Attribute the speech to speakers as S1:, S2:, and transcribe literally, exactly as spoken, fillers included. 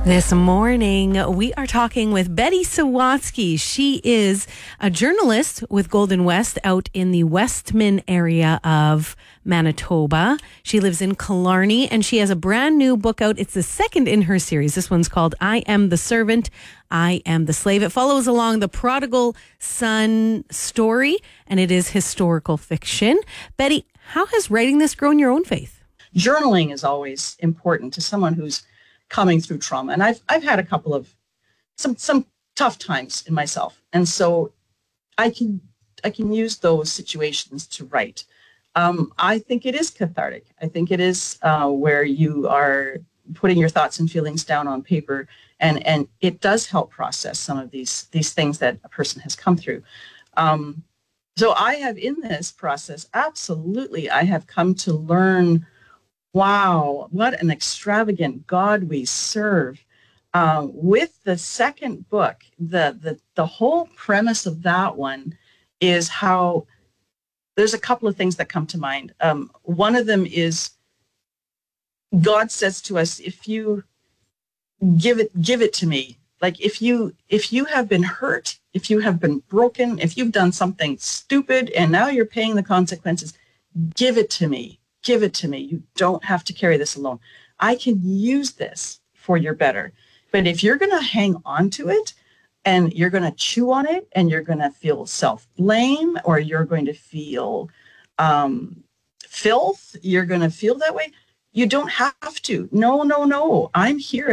S1: This morning, we are talking with Betty Sawatsky. She is a journalist with Golden West out in the Westman area of Manitoba. She lives in Killarney, and she has a brand new book out. It's the second in her series. This one's called I Am the Servant, I Am the Slave. It follows along the prodigal son story, and it is historical fiction. Betty, how has writing this grown your own faith?
S2: Journaling is always important to someone who's coming through trauma. And I've I've had a couple of some some tough times in myself. And so I can I can use those situations to write. Um, I think it is cathartic. I think it is uh, where you are putting your thoughts and feelings down on paper, and and it does help process some of these these things that a person has come through. Um, so I have in this process, absolutely, I have come to learn, wow, what an extravagant God we serve. Um, with the second book, the, the the whole premise of that one is how there's a couple of things that come to mind. Um, one of them is God says to us, if you give it, give it to me. Like if you if you have been hurt, if you have been broken, if you've done something stupid and now you're paying the consequences, give it to me. Give it to me. You don't have to carry this alone. I can use this for your better. But if you're going to hang on to it and you're going to chew on it and you're going to feel self-blame or you're going to feel um, filth, you're going to feel that way, you don't have to. No, no, no. I'm here